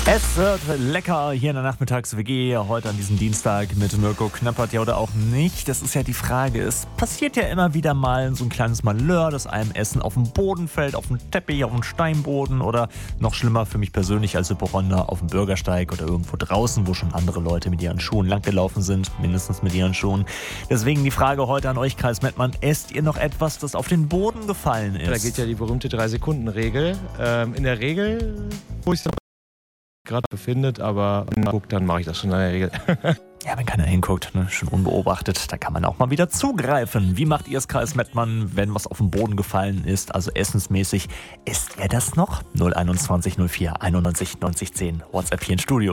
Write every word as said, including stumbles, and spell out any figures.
Es wird lecker hier in der Nachmittags-W G, heute an diesem Dienstag mit Mirko Knappert, ja oder auch nicht. Das ist ja die Frage. Es passiert ja immer wieder mal so ein kleines Malheur, dass einem Essen auf den Boden fällt, auf den Teppich, auf den Steinboden oder noch schlimmer für mich persönlich als Hypochonder auf dem Bürgersteig oder irgendwo draußen, wo schon andere Leute mit ihren Schuhen langgelaufen sind, mindestens mit ihren Schuhen. Deswegen die Frage heute an euch, Kreis Mettmann, esst ihr noch etwas, das auf den Boden gefallen ist? Da geht ja die berühmte drei-Sekunden-Regel. Ähm, in der Regel, wo ich gerade befindet, aber wenn man guckt, dann mache ich das schon in der Regel. Ja, wenn keiner hinguckt, ne, schon unbeobachtet, da kann man auch mal wieder zugreifen. Wie macht ihr es, Kreis Mettmann, wenn was auf den Boden gefallen ist, also essensmäßig? Isst ihr das noch? null eins eins null vier einundneunzig neunzig zehn, WhatsApp hier ins Studio.